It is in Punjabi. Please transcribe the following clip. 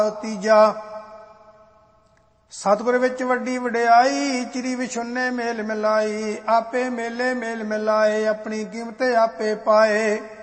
ਤੀਜਾ, ਸਤਿਗੁਰ ਵਿੱਚ ਵੱਡੀ ਵਡਿਆਈ, ਚਿਰੀ ਵਿਛੁੰਨੇ ਮੇਲ ਮਿਲਾਈ। ਆਪੇ ਮੇਲੇ ਮੇਲ ਮਿਲਾਏ, ਆਪਣੀ ਕੀਮਤ ਆਪੇ ਪਾਏ।